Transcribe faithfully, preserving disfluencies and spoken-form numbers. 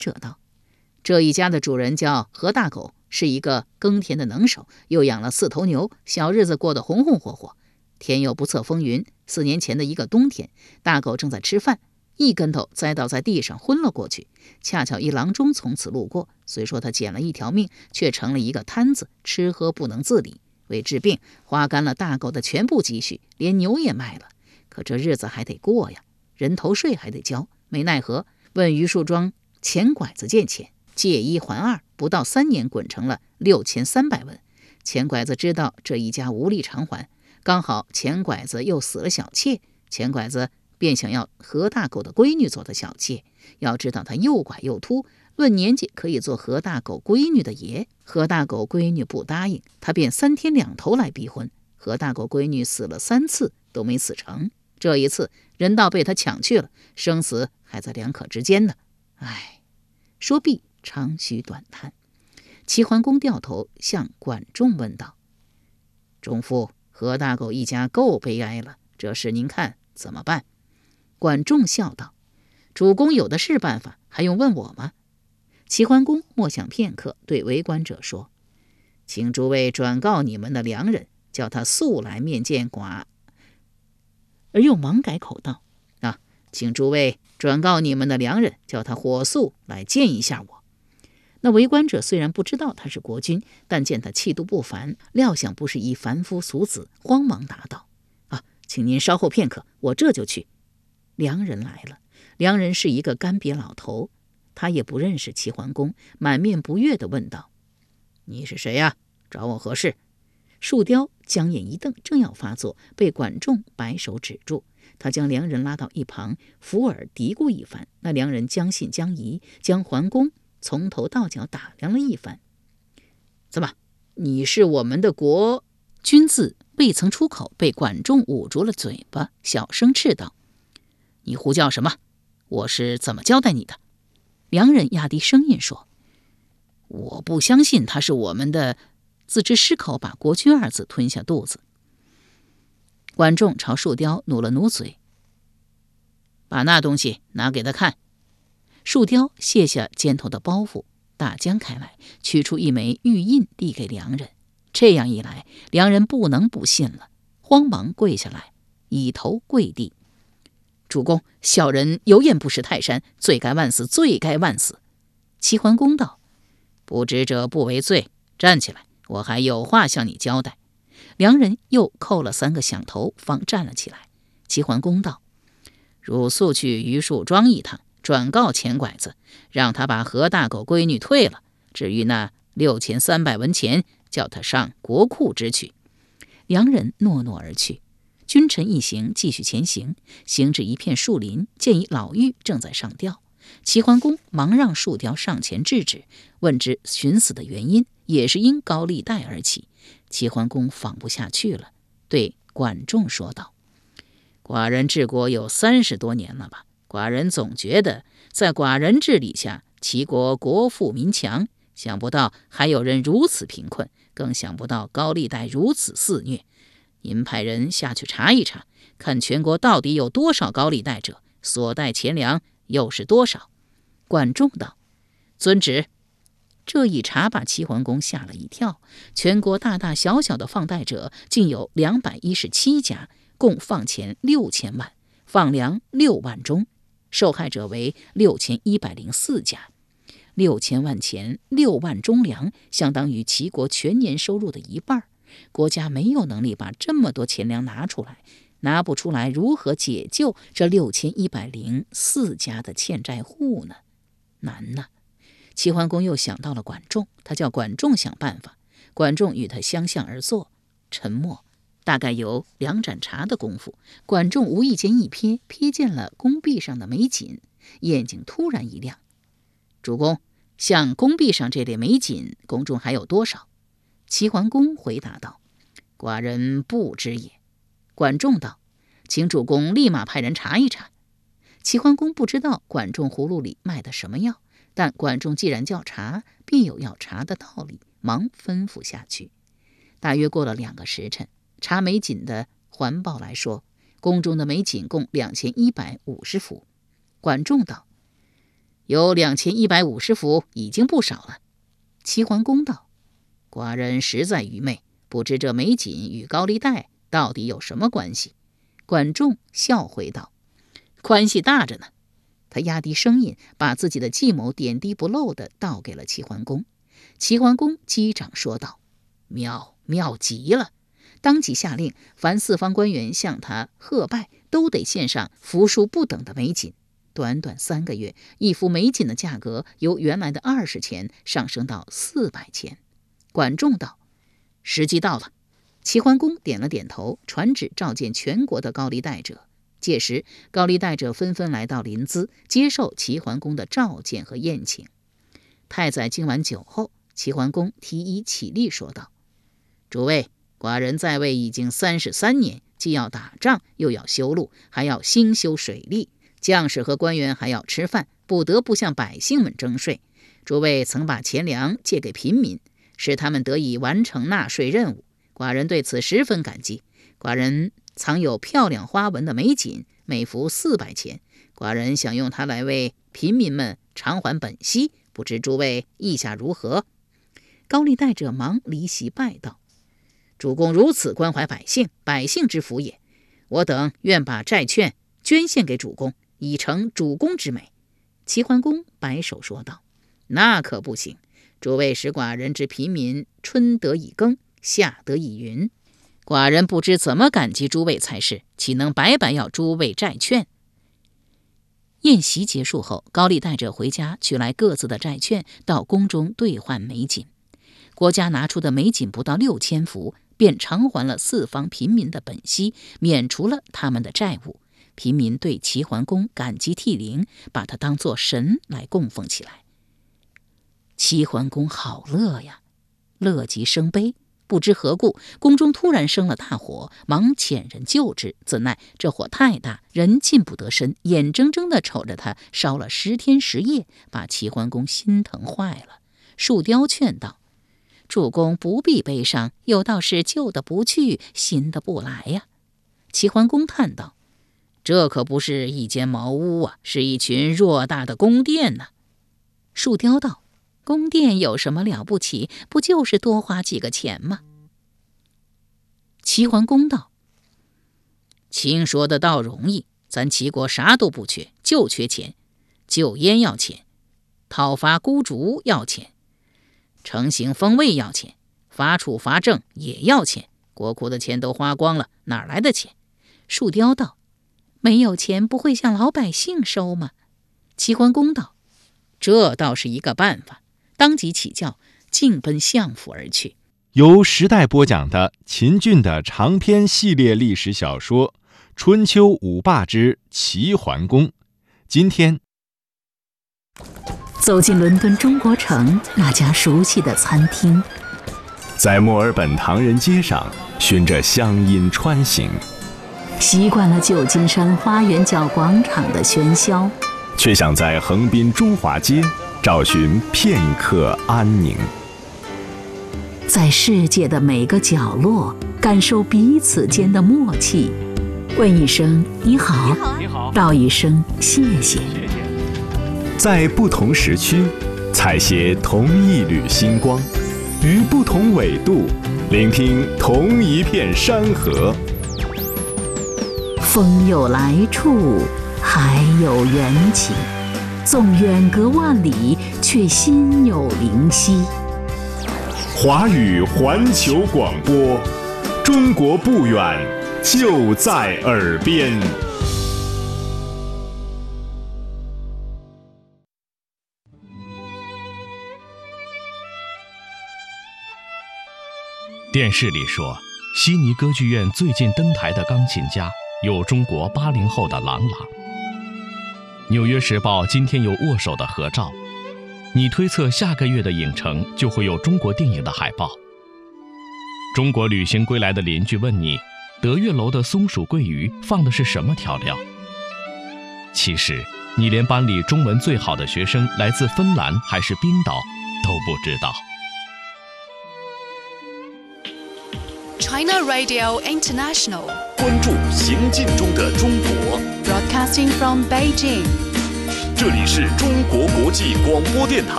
者道：这一家的主人叫何大狗，是一个耕田的能手，又养了四头牛，小日子过得红红火火。天有不测风云，四年前的一个冬天，大狗正在吃饭，一跟头栽倒在地上昏了过去。恰巧一郎中从此路过，虽说他捡了一条命，却成了一个摊子，吃喝不能自理。为治病，花干了大狗的全部积蓄，连牛也卖了。可这日子还得过呀，人头税还得交，没奈何，问榆树庄钱拐子借钱，借一还二，不到三年滚成了六千三百文。钱拐子知道这一家无力偿还，刚好钱拐子又死了小妾，钱拐子便想要何大狗的闺女做的小妾。要知道他又拐又秃，论年纪可以做何大狗闺女的爷。何大狗闺女不答应，他便三天两头来逼婚。何大狗闺女死了三次都没死成，这一次人倒被他抢去了，生死还在两可之间呢。唉，说毕长吁短叹。齐桓公掉头向管仲问道：仲父，何大狗一家够悲哀了，这事您看怎么办？管仲笑道：主公有的是办法，还用问我吗？齐桓公默想片刻，对围观者说：请诸位转告你们的良人，叫他速来面见寡。而又忙改口道：啊，请诸位转告你们的良人，叫他火速来见一下我。那围观者虽然不知道他是国君，但见他气度不凡，料想不是一凡夫俗子，慌忙答道：啊，请您稍后片刻，我这就去。良人来了，良人是一个干瘪老头，他也不认识齐桓公，满面不悦地问道：你是谁呀？找我何事？树雕将眼一瞪，正要发作，被管仲摆手止住。他将良人拉到一旁，扶耳嘀咕一番。那良人将信将疑，将桓公从头到脚打量了一番。怎么，你是我们的国？君字未曾出口，被管仲捂住了嘴巴，小声斥道：你胡叫什么？我是怎么交代你的？良人压低声音说：我不相信他是我们的。自知失口，把国君二字吞下肚子。管仲朝树雕努了努嘴：把那东西拿给他看。树雕卸下肩头的包袱，大将开来，取出一枚玉印递给良人。这样一来，良人不能不信了，慌忙跪下来，以头跪地：主公，小人有眼不识泰山，罪该万死，罪该万死。齐桓公道：不知者不为罪，站起来，我还有话向你交代。良人又叩了三个响头，方站了起来。齐桓公道：汝速去榆树庄一趟，转告钱拐子，让他把何大狗闺女退了。至于那六千三百文钱，叫他上国库支取。良人诺诺而去。君臣一行继续前行，行至一片树林，见一老妪正在上吊。齐桓公忙让树雕上前制止，问之寻死的原因，也是因高利贷而起。齐桓公放不下去了，对管仲说道：寡人治国有三十多年了吧，寡人总觉得在寡人治理下，齐国国富民强，想不到还有人如此贫困，更想不到高利贷如此肆虐。您派人下去查一查，看全国到底有多少高利贷者，所带钱粮又是多少？管仲道：遵旨。这一查把齐桓公吓了一跳，全国大大小小的放贷者竟有两百一十七家，共放钱六千万，放粮六万钟，受害者为六千一百零四家。六千万钱，六万钟粮，相当于齐国全年收入的一半。国家没有能力把这么多钱粮拿出来，拿不出来，如何解救这六千一百零四家的欠债户呢？难呐！齐桓公又想到了管仲，他叫管仲想办法。管仲与他相向而坐，沉默，大概有两盏茶的功夫。管仲无意间一瞥，瞥见了宫壁上的美锦，眼睛突然一亮：主公，像宫壁上这类美锦，宫中还有多少？齐桓公回答道：寡人不知也。管仲道：请主公立马派人查一查。齐桓公不知道管仲葫芦里卖的什么药，但管仲既然叫查，必有要查的道理，忙吩咐下去。大约过了两个时辰，查美锦的环报来说，宫中的美锦共两千一百五十幅。管仲道： 有两千一百五十幅，已经不少了。齐桓公道：寡人实在愚昧，不知这美锦与高利贷到底有什么关系？管仲笑回道：关系大着呢。他压低声音，把自己的计谋点滴不漏地道给了齐桓公。齐桓公击掌说道：妙，妙极了！当即下令，凡四方官员向他贺拜，都得献上幅数不等的美锦。短短三个月，一幅美锦的价格由原来的二十钱上升到四百钱。管仲道：时机到了。齐桓公点了点头，传旨召见全国的高利贷者。届时，高利贷者纷纷来到临淄，接受齐桓公的召见和宴请。太宰敬完酒后，齐桓公提议起立说道：诸位，寡人在位已经三十三年，既要打仗，又要修路，还要兴修水利，将士和官员还要吃饭，不得不向百姓们征税。诸位曾把钱粮借给贫民，使他们得以完成纳税任务，寡人对此十分感激。寡人藏有漂亮花纹的美锦，每幅四百钱，寡人想用它来为贫民们偿还本息，不知诸位意下如何？高利贷者忙离席拜道：主公如此关怀百姓，百姓之福也。我等愿把债券捐献给主公，以成主公之美。齐桓公摆手说道：那可不行，诸位使寡人之贫民春得以耕，夏得以耘，寡人不知怎么感激诸位才是，岂能白白要诸位债券？宴席结束后，高利贷者回家取来各自的债券，到宫中兑换美锦。国家拿出的美锦不到六千幅，便偿还了四方贫民的本息，免除了他们的债务。贫民对齐桓公感激涕零，把他当作神来供奉起来。齐桓公好乐呀，乐极生悲。不知何故，宫中突然生了大火，忙遣人救之，怎奈这火太大，人进不得身，眼睁睁地瞅着他烧了十天十夜，把齐桓公心疼坏了。树雕劝道：主公不必悲伤，有道是旧的不去，新的不来呀。齐桓公叹道：这可不是一间茅屋啊，是一群偌大的宫殿呢、啊。树雕道：宫殿有什么了不起？不就是多花几个钱吗？齐桓公道：卿说的倒容易，咱齐国啥都不缺，就缺钱。救燕要钱，讨伐孤竹要钱，成行封卫要钱，伐楚伐郑也要钱。国库的钱都花光了，哪来的钱？树雕道：没有钱不会向老百姓收吗？齐桓公道：这倒是一个办法。当即起轿，径奔相府而去。 由时代播讲的秦俊的长篇系列历史小说《春秋五霸之齐桓公》，今天走进伦敦中国城那家熟悉的餐厅， 在墨尔本唐人街上循着乡音穿行， 习惯了旧金山花园角广场的喧嚣， 却想在横滨中华街找寻片刻安宁， 在世界的每个角落感受彼此间的默契，问一声你好， 你好， 道一声谢谢。 在不同时区采撷同一缕星光，于不同纬度聆听同一片山河。 风有来处，海有缘起，纵远隔万里，却心有灵犀。 华语环球广播，中国不远，就在耳边。 电视里说，悉尼歌剧院最近登台的钢琴家有中国八零后的郎朗。纽约时报今天有握手的合照，你推测下个月的影城就会有中国电影的海报。中国旅行归来的邻居问你，德月楼的松鼠桂鱼放的是什么调料？其实你连班里中文最好的学生来自芬兰还是冰岛都不知道。 China Radio International， 关注行进中的中国。 Broadcasting from Beijing， 这里是中国国际广播电台。